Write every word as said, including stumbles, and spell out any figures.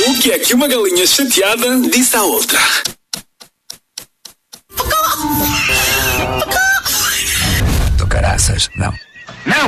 O que é que uma galinha chateada disse à outra? Do caraças, não.